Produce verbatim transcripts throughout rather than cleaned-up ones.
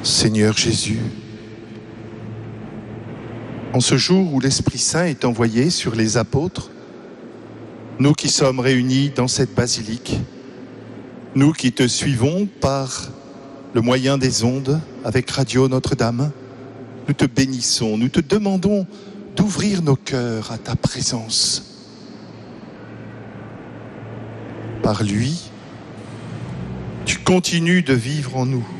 Seigneur Jésus, en ce jour où l'Esprit Saint est envoyé sur les apôtres, nous qui sommes réunis dans cette basilique, nous qui te suivons par le moyen des ondes avec Radio Notre-Dame, nous te bénissons, nous te demandons d'ouvrir nos cœurs à ta présence. Par lui, tu continues de vivre en nous.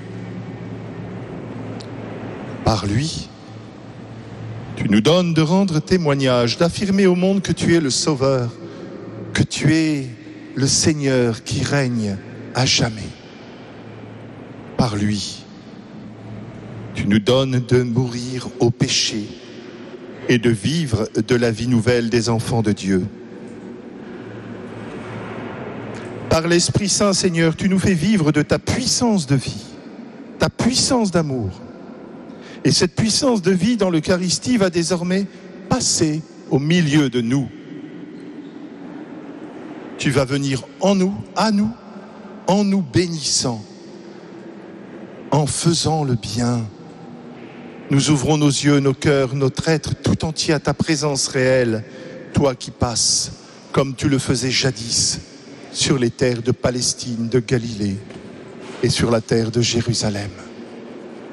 Par lui, tu nous donnes de rendre témoignage, d'affirmer au monde que tu es le Sauveur, que tu es le Seigneur qui règne à jamais. Par lui, tu nous donnes de mourir au péché et de vivre de la vie nouvelle des enfants de Dieu. Par l'Esprit Saint, Seigneur, tu nous fais vivre de ta puissance de vie, ta puissance d'amour. Et cette puissance de vie dans l'Eucharistie va désormais passer au milieu de nous. Tu vas venir en nous, à nous, en nous bénissant, en faisant le bien. Nous ouvrons nos yeux, nos cœurs, notre être tout entier à ta présence réelle, toi qui passes, comme tu le faisais jadis, sur les terres de Palestine, de Galilée et sur la terre de Jérusalem.